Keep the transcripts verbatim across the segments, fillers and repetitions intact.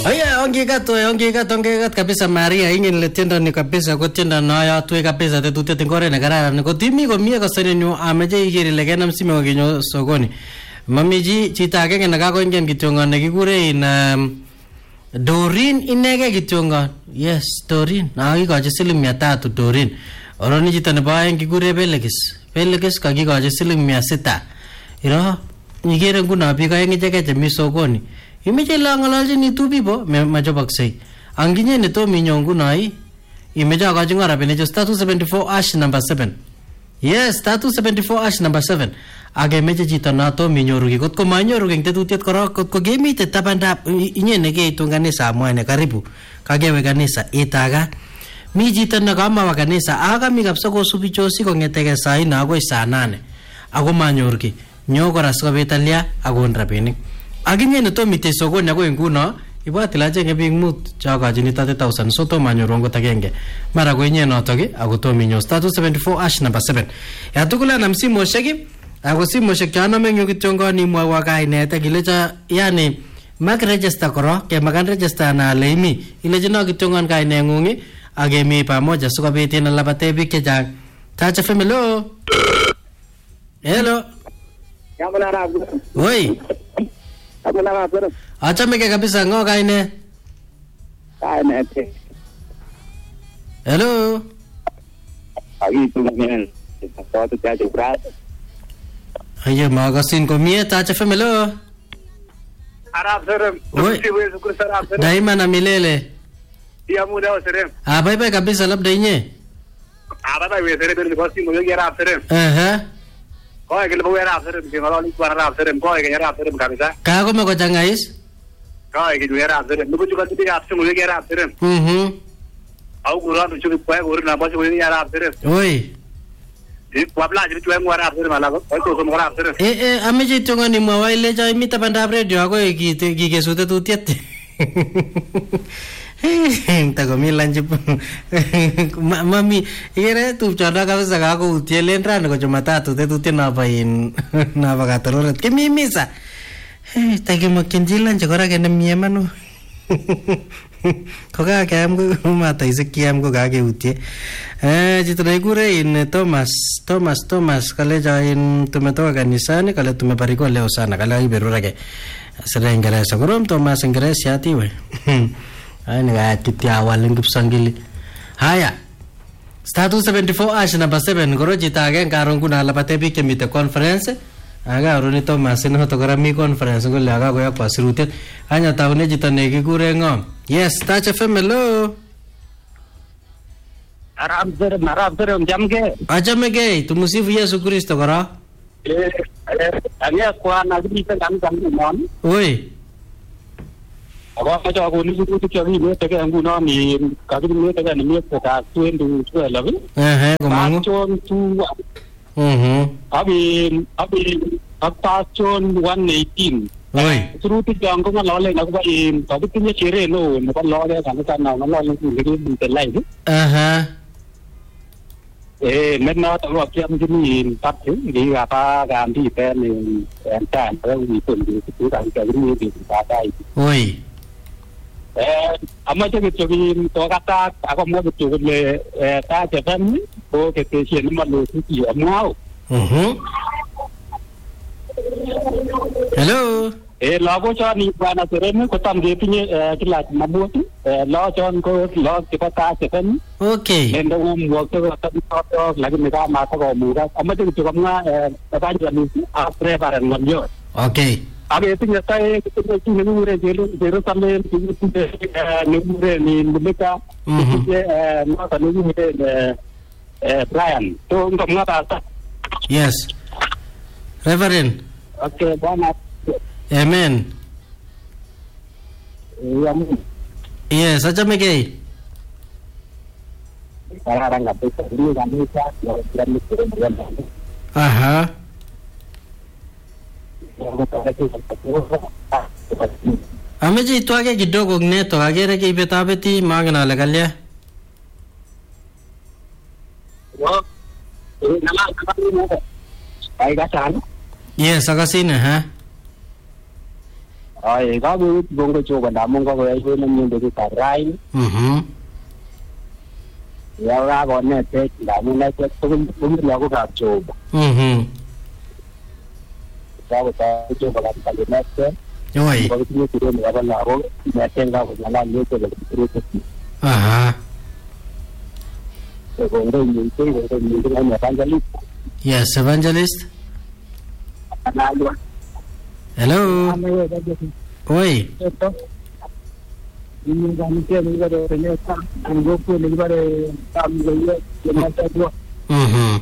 Aya, ongekat, ongekat, ongekat kabisa Maria, ingin ile tiendo ni kabisa ko tiendo noyotwe kabisa tetutiet eng oret nekararan. Kotimi komie kasenenyu ameche iker ile kenam sime kokenyo sokoni. Mami chi chito agenge nekakoingen kityongon nekikure in um, Dorin inege kityongon. Yes, Dorin. Nakakikochi siling mia tatu Dorin. Oroni chito nebo aeng kikure Pelekis. Pelekis kakikochi siling mia sita. Iro, ikere nguno biik aeng icheke chemi sokoni. Imeche ile ang'ololchini two people machoboksei. Anginye netom inyo nguno ii imeche akochi ng'o rabinik star two seventy-four ash number seven. Yes, star two seventy-four ash number seven. Akemeche chito notom inyoru ki. Kotko mainyoru eng tetutiet korok, kotko kemite tabandab inye nekeitun kanisa amwaine karibu kakewe kanisa itaga. Mi chito nekamawa kanisa aga mi kapsa kosubi chosi kong'eteke saa nne akoi saa nane ako manyor ki. Nyo kora sikobit alia akon rabinik. Akinye netom ite sokoni ako nguno ibwat ile achenge biik mut chokochini thirty thousand so tom anyoru angot agenge. Mara ko inye notok ako tom inyo star two seventy-four ash number seven. Ya tugul anam simoshek ako simoshek chanome eng yu kityongoni imwoiwo kainet akilecho yani mak register korok kemakan register na ale imi ilechino kityongon kaineng'ung akemi pamoja sikobit inalapate biik chechang. Tacha F M, hello. Hello. Oi. Achameke kabisa ng'o kaine? Kaine. Hello. Agitu ngene. Tato taje brat. Ayo magasin komie Tacha F M, hello. Arab serem. Oi. Daima na milele. Dia muda serem. Ah, bye bye kabisa labda inye. Ah, bye bye serem ni bosi mo yogi Arab serem. Eh. Koi ke lebo Arab serem ke ngaloli ku Arab serem koi ke Arab serem kabisa. Ka ko mako changais? Koi ke Arab serem. Nubu juga tiga Arab serem yogi Arab serem. Mhm. Au kuran tu cukup koi kuran na bosi yogi Arab serem. Oi. Di wabla jadi cuai mu Arab serem ala koi tu semua Arab serem. Eh eh ameche tongoni mwa ile cha imita bandab radio ako ikite kikesute tutiet. Takomi lanchi mami ikere tupchondo kabisa kakoutie len rani ko Jumatatu tetutiet nobo in nobo katororet kimi misa. Takimokchinchi lanchi kora kenemie manu. Ko kakeam ko mataisik kiam ko kakeutie. Eh chito nekikure in Thomas Thomas Thomas kalecho in tumetoka kanisani kale tumebarikiwa leo sana kale iberurake. Sasa Ingereza korom Thomas Ingereza atiwe. Haya nikatitia wale ngipsangili. Haya. Star two seventy-four ash number seven koro chito agenge karon kuna lapate biik chemite conference. Aga aroni Thomas no to kora mi conference ngole aga koya kwa sirutiet. Anya taune chito nekikure ng'om. Yes, Touch F M, hello. Arab serem, Arab serem jamke. Ajamege, tumusifu Yesu Kristo kora. Eh, ania kwa na kita kan kan mon. Oi. Ako macho ako ni kutu kyo ni teke nguno ni kakini ni teke ni mi ka twenty twelve. Eh eh komangu. Chon tu. Mhm. Abi abi apa chon one eighteen. Oi. Suruti jang ko ngalole na ko ba in kabit ni chere no no lo le kan kan na ngalole ku ni te lai. Aha. Eh men na to apa yang ni tat ni apa kan di pen ni entan ko ni pun di tu kan ka ni di ta dai. Oi. Eh amma je ke jogi to kata ako mo ke jogi le eh ta je ban ko ke ke sien ma lo tu ti amau. Mhm. Hello. Eh lo ko cho ni bana seren ko tam ge pinye kila mabut eh lo chon ko lo ke ta je ban. Okay. Nên đâu mua cái cái cái lại cái người ta mà có mua ra, ông mới chịu chịu không na, ta chỉ là mình à prepare làm nhiều. Okay. À bây giờ chúng ta cái cái cái cái người này giờ giờ ta lên cái cái người này ni người ta cái nó ta người này Brian, tôi không có ta. Yes. Reverend. Okay, bana. Amen. Yes, acha mege. Orang nggak bisa ini kan bisa dan dan Aha. Ameje itwage kidogo ngneto agere ke ibetabeti magna legalia. Wo. Eh nama apa ni? Ai gasan. Yes, agasine ha. Ay, kago bongo choba ndamu ko ko ay nem nyo de karai. Mhm. Ya ra ko ne te ndamu na te to ko lo ko ka choba. Mhm. Ka ko ta choba ka ta ne te. Oi. Ko ni ko ni ba la ro, ne te nga ko na ni te le ko. Aha. Ko ndo ni te ko ni te na evangelist. Yes, evangelist. Na lo. Hello. Oi. Ini kami ke ni ba de ne ta, an go ko ni ba de tam le ye na ta do. Mhm.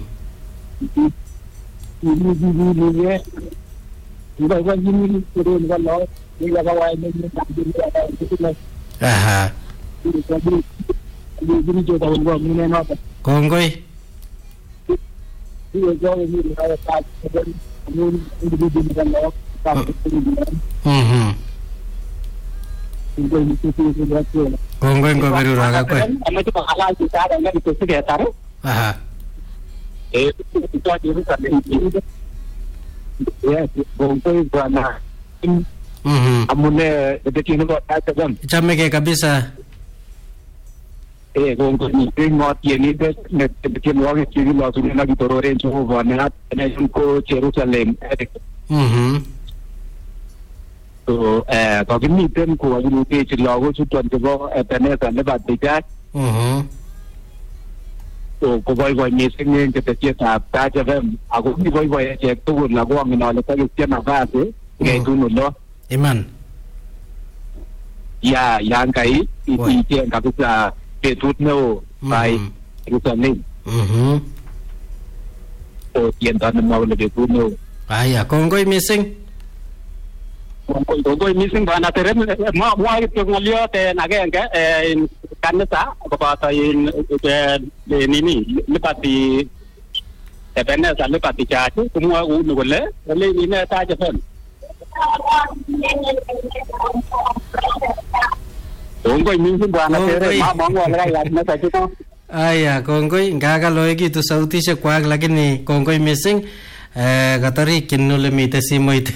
Ini ni ni ni ye. Ba ba ni ni ko ni ba lo, ni ba wa ni ni ta ni ba ta ni. Aha. Ini ka ni ni ni jo ta ngo ni ne na ta. Kongoi. Ini jo ni ni ba ta ni ni ni ni ba lo. Mhm. Kongoi ngoberu raga kwe. Ama tu pahala kita ada yang itu sekitar. Aha. Eh, itu ada itu ada itu. Ya, kongoi bwana. Mhm. Amune dekini ko ta jam. Chameke kabisa. Eh, kongoi ni ngot ye ni de dekini wa ke chini lo suni na gitorore chu bwana ne ko Jerusalem. Mhm. So eh ko gini tem ko ayu te chilo ko chu ton ko eh tane kan le bat tiga. Mhm. So ko boy boy ni sing ni ke te ta ta je vem ako ni boy boy che tu la ko ang no le ta ke na ba se ke tu no lo. Iman. Ya yang kai i ti che ka ku sa ke tu no bai ku sa ni. Mhm. So tien tan no le ke tu no. Aya, kongoi missing. Kongoi kongoi missing ba na tere ma wa ke ngolio te na ke ke in kanasa ko pa ta in de ni ni le pati te benne sa le pati cha chu ku mo u no le le ni ne ta je fen kongoi missing ba na tere ma ma wa la ya na ta chu to. Aya, kongoi ngaga loegi tu sauti se kwag lakini kongoi missing. Eh, katari kinule mite simoit.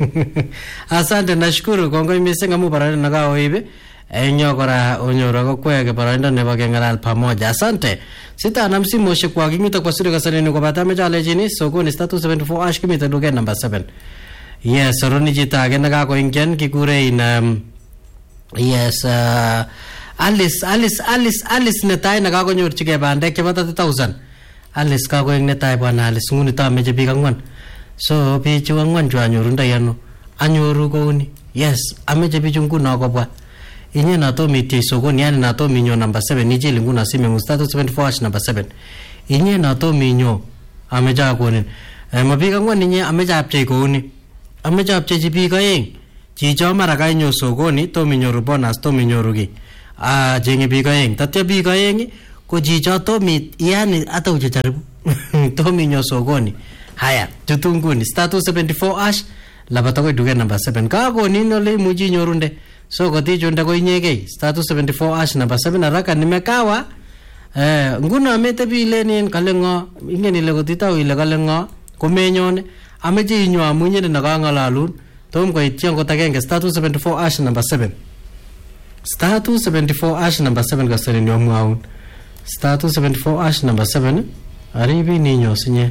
Asante nashukuru kongoi missing amu parani naga oibe. Enyo kora onyoro ko kwege parani nebo kengalal pamoja. Asante. Sita namsi moshe kwa kimita kwa siri kasani nuko bata meja lejini sokoni status seventy four ash kimita duke number seven. Yes, roni jita age naga ko ingen kikure in um, yes uh, Alice Alice Alice Alice netai naga ko nyorchige bandek chebo thirty thousand. Alice ka ko ing netai bwana Alice nguni ta meje biik angwan. So bichu angwan chu anyoru ndayano. Anyoru ko uni. Yes, ameje bichu nguno kobwa. Inye na to miti sokoni yani na to minyo number seven ije linguna sime ngustatu seventy four number seven. Inye na to minyo ameja ko nin. E mabik angwan inye ameja apche ko uni. Ameja apche ji biik aeng. Chicho mara ka inyo sokoni to minyoru bonus to minyoru ki. Ah jengi biik aeng. Tatya biik aeng ko jicho to mi yani hata ujajaribu to minyo sokoni. Haya tutunguni status seventy four ash labata ko duke number seven ka ko nino le muji nyorunde so ko ti chonda ko inyege status seventy four ash number seven araka nimekawa eh nguno amete bile nin kalengo ingeni le ko titaw ile kalengo ko menyone ameje inyo amunye na kangalalun tom ko ityon ko tagenge status seventy four ash number seven status seventy four ash number seven ka sere nyo mwaun status seventy four ash number seven aribi ninyo sinye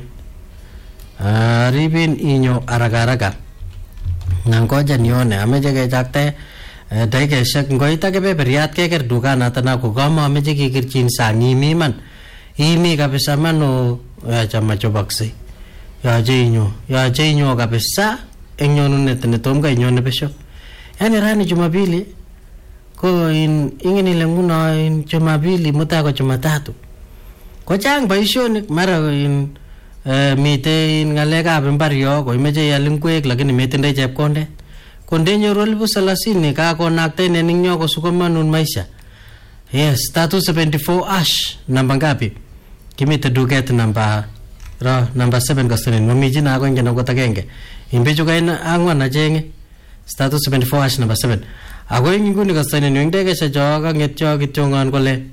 aribin inyo araga-araga nangoja nione ameje kechakte daikeshek ngoita kebeberiat keker dukanatana kokama ameje kekirchin sang imi man imi kabisa man o yacha machobakse yache inyo yache inyo kabisa engyonunet netom ka inyone besho yani rani Jumapili ko in ingeni lenguno in Jumapili muta ko Jumatatu ko chang boisionik mara in Uh, mite in ngalekab imbar yo ko imeche ial ingwek lakini metindoi chepkondet konde nyoru elfu thelathini kakonakte neningyo kosukomanun maisha. Yes, status seventy four ash namba ngapi kimite duket namba ro namba seven kasenin mamiji na ako ingene ko tagenge imbechu kain angwan achenge status seventy four ash namba seven ako inguni kasenin yung dekesha jo kangetyo kityongan kole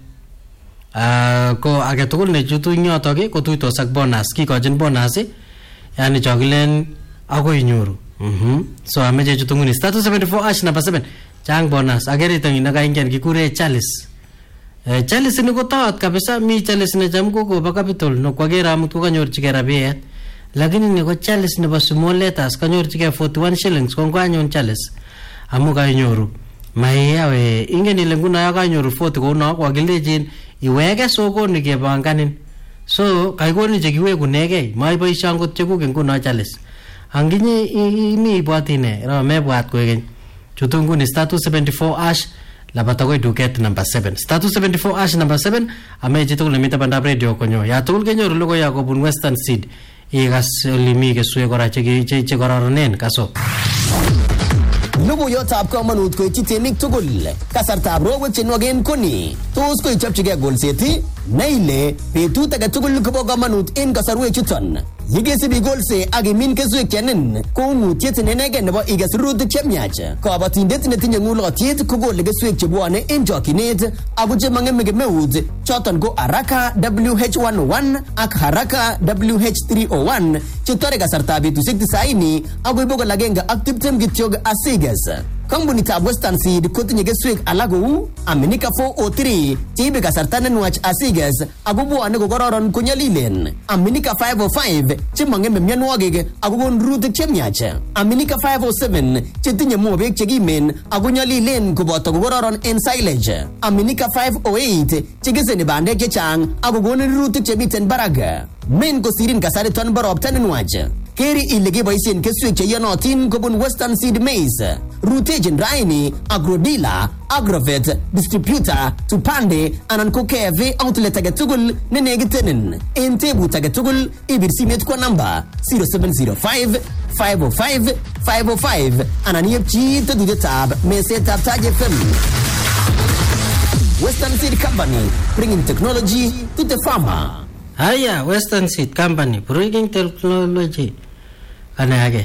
Uh, ko age tugul ne chutu nyotok ko tuitos ak bonus kikochin bonus yani chokilen agoi nyoru Mhm. So ameche chutunguni status seventy-four ash number seven. Chang bonus. Agere tangi nakaingen kikure Chalice. Eh Chalice ni kotaat kabisa mi Chalice ne jam ko ko ba capital no kwagera amut ko kanyorchige rabiet. Lakini ni ko Chalice nebo small letters kanyorchige forty-one shillings kon kwanyon Chalice. Amu kanyoru. Maiyawe ingen ile nguna ya kanyoru forty ko no kwagilejin iwege sokoni kebanganin. So kaikoni che kiwekunegei maiboisio ngot chekuk nguno Chalice. Anginye imi ibwatine ra mebwat koegen. Chutunguni status seventy-four ash labata ko duket number seven. Status seventy-four ash number seven ameje tukul nemita bandab radio konyo. Ya tukul kenyoru logo ya kobun Western Seed. Igas limi ke suye kora che che che kororonen kaso. Logoiyotab komonut koityi temik tugul. Kasartab robwek chenwogen koni. Tos koichopchigei golset na ile betut age tugul kobo komonut en kasarwek chuton. Yekesibi golse ak imin keswek chenin ko ng'utiet nenegen nebo iges rurutik chemiach. Kabatindet netinye ng'ulotyet kokole keswek chebwone en chokyinet ako chemang'eme kemeut choton ko Haraka W H one oh one ak Haraka W H three oh one chetore kasartab betusiek tisaini akoi bokol agenge ak tiptem kityok asiges. Kampunitab Western Seed kotinye keswek alak kou Aminika four oh three cheibe kasarta nenwach asiges ako bwone kokororon konyolilen. Aminika five oh five chemang'eme mionwogik ako kon rurutik chemiach. Aminika five oh seven chetinye mobek chekimen ako nyolilen koboto kokororon en silage. Aminika five oh eight chekeseni bandek chechang ako konin rurutik chemiten barak. Men kosirin kasariton bo ropta nenwach. Keri ile keboisien keswek cheyonotin kobun Western Seed Maize. Rutejin raini Agrodila, Agrovet, Distributor, Tupande anan ko K F A outlet age tugul nenegitenin. En tebut age tugul ibir simet kwa namba zero seven zero five five oh five five oh five anan yepchi tedudetab mesetab Taj F M. Western Seed Company, bringing technology to the farmer. Haya, Western Seed Company, bringing technology. Ana age.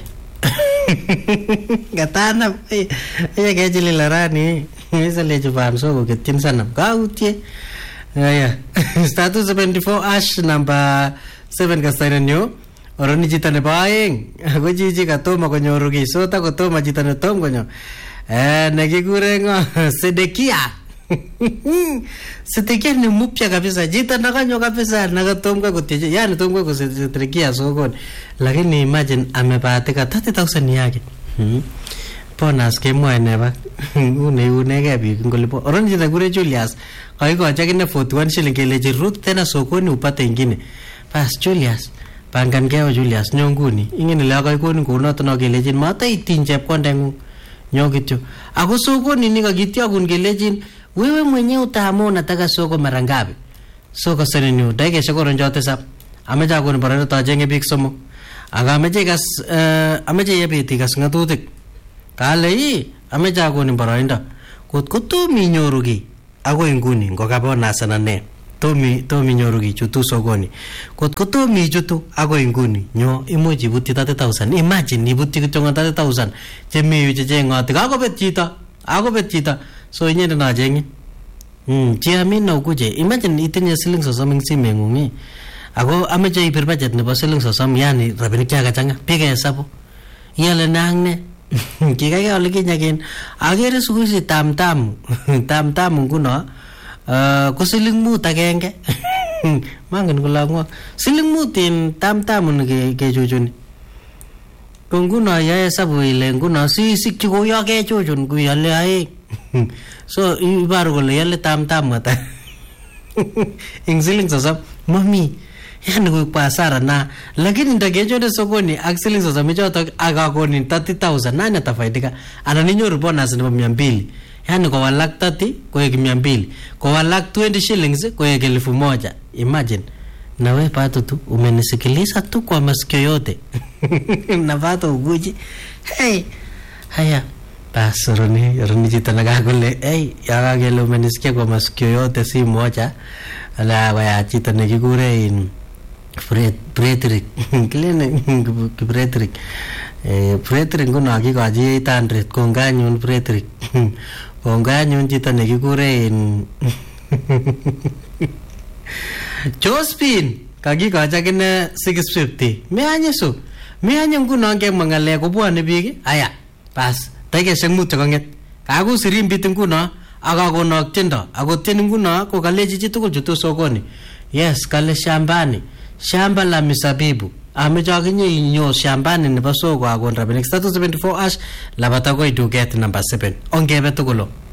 Gatana, ella que chile la rani, esa le chupan so que tin sanam. Gautie. Haya. Status seventy-four ash number seven kastainyo. Oroni jita ne baeng. Ako jiji ka toma konyo rugi. So ta ko toma jita ne tom konyo. Eh, nagigure ngo Sedekia. Sedekia ni mupya kabisa. Jita nakanyo kabisa nagatomka kuteje. Yani tomka ko Sedekia sokon. Lakini imagine amepatika thirty thousand yake. Hmm. Bonus kemwa neba. Une une ke bi ngolipo. Oroni jita gure Julius. Kaiko achakine forty-one shilling keleje root tena sokoni upate ingine. Pas Julius. Pangan keo Julius nyonguni. Ingine lako ikoni kunoto na keleje mata itin chepkondengu. Nyokityo. Ako sokoni nikakityagun kelejin wewe mwenyewe utaamua unataka soko mara ngapi. Soko senenyu daike shakoro njote sap. Ameja kuni parano tajenge big somo. Aga ameje kas uh, ameje yebeti kas ngatutik. Kale yi ameja kuni parano. Kut kutu minyorugi. Ako inguni ngokabo nasana ne. Tomi tomi nyorugi chutu sokoni. Kut kutu mi chutu ako inguni nyo imuji buti thirty thousand. Imagine ibuti kitonga thirty thousand. Chemi yu cheche ngati ako bet chita. Ako bet chita. So inyende na jengi. Hmm, chia mi na ukuje. Imagine itinye siling sosom ing sime ngungi. Ako ameche ipir budget nebo siling sosom yani rabinik chaka changa. Pike hesabu. Yale nangne. Kikake ole kinyakin. Agere sukusi tam tam. Tam tam nguno. Uh, ko siling mut agenge. Mangen kula ngwa. Siling mut in tam tam ke ke chuchuni. Nguno ya hesabu ile nguno si sikchi ko ya ke chuchun ku yale ai. So ibaru kole yale tam tam mata. Ing siling sosom mami yani ko pasara na lakini ndakechone sokoni ak siling sosom choto akakoni thirty thousand nani atafaidika ananinyoru bonus nebo mia mbili. Yani kwa walak thirty koek mia mbili. Kwa walak twenty shillings koek elfu moja. Imagine. Na wewe pato tu umenisikiliza tu kwa masikio yote. Na pato uguji. Hey. Haya. Bas roni roni jita nakakule. Hey, yakagele umenisikia kwa masikio yote si moja. Ala waya jita nikikure in Frederick. Kile Frederick. Eh Frederick ngono akikoji eight hundred konganyun Frederick. Konganyun jita nikikure in Josephine kakikoja kine six fifty. Meanyesu. mi anye nguno ngemwa ng'alek kobwone biik aya bas dakikaishek mut chekonget kakusirin bit nguno akakonok tiendo ako tieni nguno ko kalechi chitugul chutu sokoni yes kale shambani shamba la misabibu ameche akinye inyo shambani nebo soko akon rabinik. Status seventy-four ash labata koi duket number seven ongebe tugulo.